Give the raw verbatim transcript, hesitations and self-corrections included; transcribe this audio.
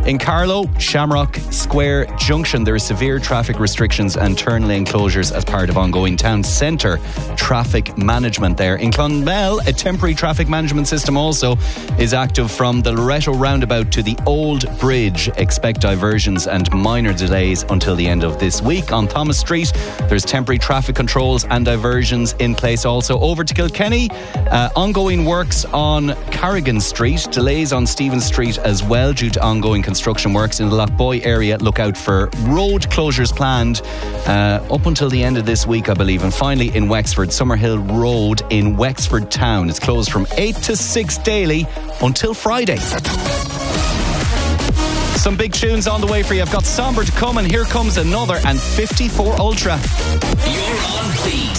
In Carlow, Shamrock Square Junction, there are severe traffic restrictions and turn lane closures as part of ongoing town centre traffic management there. In Clonmel, a temporary traffic management system also is active from the Loretto roundabout to the Old Bridge. Expect diversions and minor delays until the end of this week. On Thomas Street, there's temporary traffic controls and diversions in place also. Over to Kilkenny, uh, ongoing works on Carrigan Street, delays on Stephen Street as well due to ongoing construction works. In the Lochboy area, look out for road closures planned uh, up until the end of this week, I believe. And finally, in Wexford, Summerhill Road in Wexford Town, it's closed from eight to six daily until Friday. Some big tunes on the way for you. I've got Somber to come, and here comes another, and fifty-four Ultra. You're on Beat.